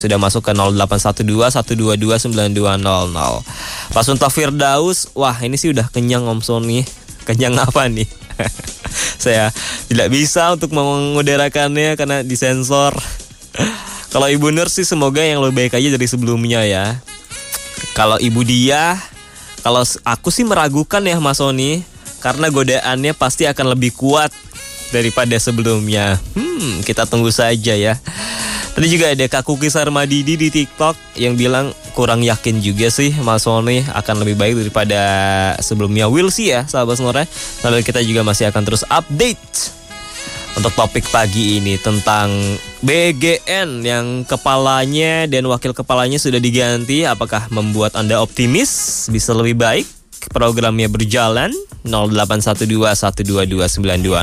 sudah masuk ke 0812-122-92000. Pak Sunta Firdaus, wah ini sih udah kenyang Om Sony. Kenyang apa nih? Saya tidak bisa untuk mengudarakannya karena disensor. Kalau Ibu Nur sih semoga yang lebih baik aja dari sebelumnya ya. Kalau Ibu Dia, kalau aku sih meragukan ya Mas Sony, karena godaannya pasti akan lebih kuat daripada sebelumnya. Kita tunggu saja ya. Tadi juga ada Kak Kuki Sarmadidi di TikTok yang bilang kurang yakin juga sih Mas Sony akan lebih baik daripada sebelumnya. We'll see ya sahabat Sonora. Lalu kita juga masih akan terus update untuk topik pagi ini tentang BGN yang kepalanya dan wakil kepalanya sudah diganti. Apakah membuat Anda optimis bisa lebih baik programnya berjalan? 0812-122-920